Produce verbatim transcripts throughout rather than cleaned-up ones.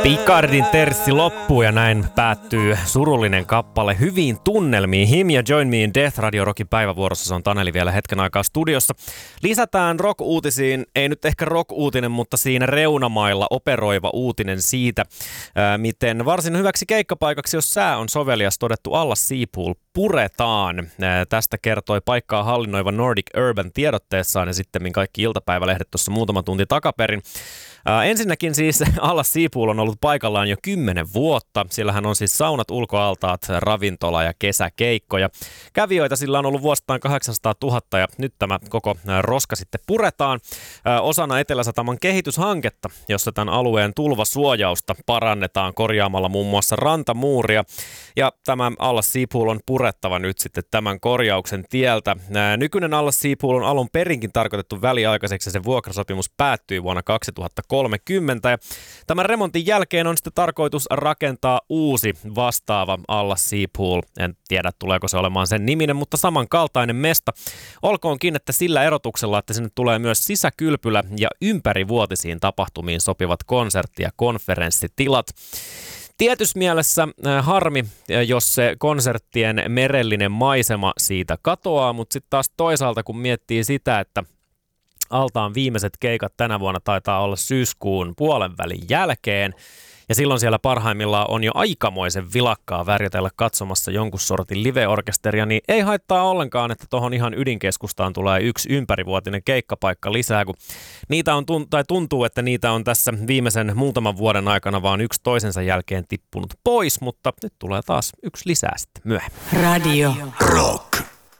Picardin terssi loppuu ja näin päättyy surullinen kappale hyviin tunnelmiin. Him ja Join Me in Death Radio Rockin päivävuorossa. Se on Taneli vielä hetken aikaa studiossa. Lisätään rock-uutisiin, ei nyt ehkä rock-uutinen, mutta siinä reunamailla operoiva uutinen siitä, ää, miten varsin hyväksi keikkapaikaksi, jos sää on sovelias, todettu Allas Seapool puretaan. Ää, tästä kertoi paikkaa hallinnoiva Nordic Urban tiedotteessaan ja sitten kaikki iltapäivälehdet tuossa muutama tunti takaperin. Ää, ensinnäkin siis Allas Seapool on ollut paikallaan jo kymmenen vuotta. Sillähän on siis saunat, ulkoaltaat, ravintola ja kesäkeikkoja. Kävijöitä sillä on ollut vuosittain kahdeksansataatuhatta ja nyt tämä koko roska sitten puretaan ää, osana Etelä-Sataman kehityshanketta, jossa tämän alueen tulvasuojausta parannetaan korjaamalla muun muassa rantamuuria. Ja tämä Allas Seapool on purettava nyt sitten tämän korjauksen tieltä. Ää, nykyinen Allas Seapool on alun perinkin tarkoitettu väliaikaiseksi ja sen vuokrasopimus päättyi vuonna kaksituhattakolmekymmentä. Ja tämän remontin jälkeen on sitten tarkoitus rakentaa uusi vastaava Allas Seapool. En tiedä, tuleeko se olemaan sen niminen, mutta samankaltainen mesta. Olkoonkin, että sillä erotuksella, että sinne tulee myös sisäkylpylä ja ympärivuotisiin tapahtumiin sopivat konsertti- ja konferenssitilat. Tietyssä mielessä harmi, jos se konserttien merellinen maisema siitä katoaa, mutta sitten taas toisaalta kun miettii sitä, että altaan viimeiset keikat tänä vuonna taitaa olla syyskuun puolen välin jälkeen, ja silloin siellä parhaimmillaan on jo aikamoisen vilakkaa värjätellä katsomassa jonkun sortin live-orkesteria, niin ei haittaa ollenkaan, että tuohon ihan ydinkeskustaan tulee yksi ympärivuotinen keikkapaikka lisää, kun niitä on, tai tuntuu, että niitä on tässä viimeisen muutaman vuoden aikana vaan yksi toisensa jälkeen tippunut pois, mutta nyt tulee taas yksi lisää sitten myöhemmin. Radio Rock.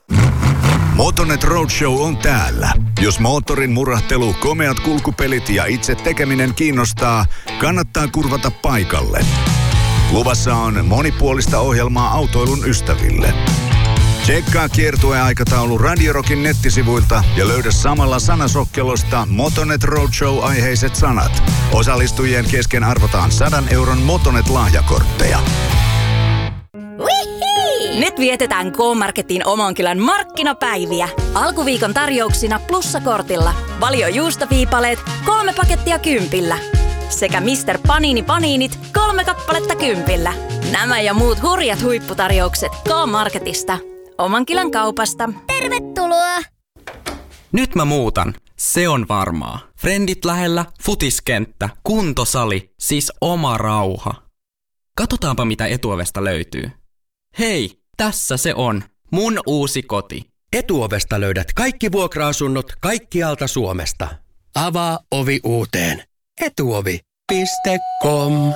Motonet Roadshow on täällä. Jos moottorin murahtelu, komeat kulkupelit ja itse tekeminen kiinnostaa, kannattaa kurvata paikalle. Luvassa on monipuolista ohjelmaa autoilun ystäville. Tsekkaa kiertueaikataulu Radio Rockin nettisivuilta ja löydä samalla sanasokkelosta Motonet Roadshow-aiheiset sanat. Osallistujien kesken arvotaan sadan euron Motonet-lahjakortteja. Nyt vietetään K-Marketin Omankylän markkinapäiviä. Alkuviikon tarjouksina plussakortilla. Valio juustoviipaleet, kolme pakettia kympillä. Sekä mister Panini Paninit, kolme kappaletta kympillä. Nämä ja muut hurjat huipputarjoukset K-Marketista. Omankylän kaupasta. Tervetuloa! Nyt mä muutan. Se on varmaa. Frendit lähellä, futiskenttä, kuntosali, siis oma rauha. Katsotaanpa mitä Etuovesta löytyy. Hei, tässä se on. Mun uusi koti. Etuovesta löydät kaikki vuokra-asunnot kaikkialta Suomesta. Avaa ovi uuteen. etuovi piste com.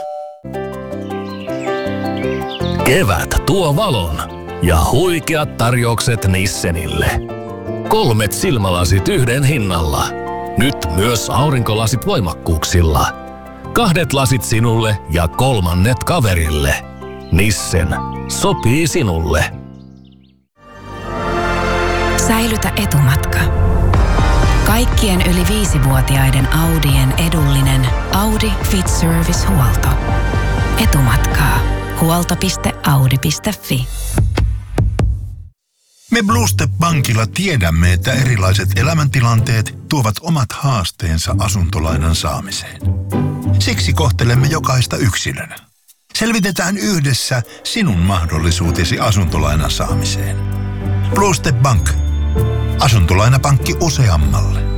Kevät tuo valon ja huikeat tarjoukset Nissenille. Kolmet silmälasit yhden hinnalla. Nyt myös aurinkolasit voimakkuuksilla. Kahdet lasit sinulle ja kolmannet kaverille. Nissen. Sopii sinulle. Säilytä etumatka. Kaikkien yli viisivuotiaiden Audien edullinen Audi Fit Service-huolto. Etumatkaa. huolto piste audi piste fi. Me Bluestep Bankilla tiedämme, että erilaiset elämäntilanteet tuovat omat haasteensa asuntolainan saamiseen. Siksi kohtelemme jokaista yksilönä. Selvitetään yhdessä sinun mahdollisuutesi asuntolainan saamiseen. Bluestep Bank. Asuntolainapankki useammalle.